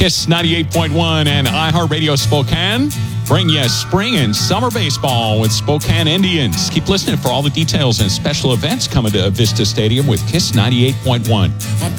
Kiss 98.1 and iHeartRadio Spokane bring you spring and summer baseball with Spokane Indians. Keep listening for all the details and special events coming to Vista Stadium with Kiss 98.1.